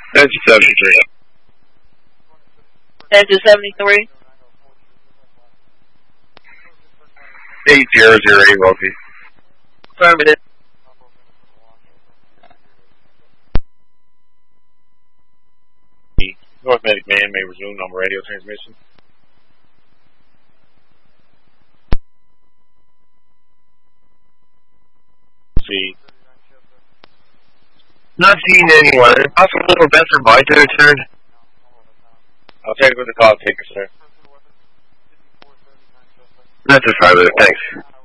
That's 73. Engine 73. 8008 Wilkie. Affirmative. North Medic Man may resume normal radio transmission. See. Not seeing anyone. Is it possible for Benson White to return? I'll take it with the call taker, sir. That's affirmative, thanks.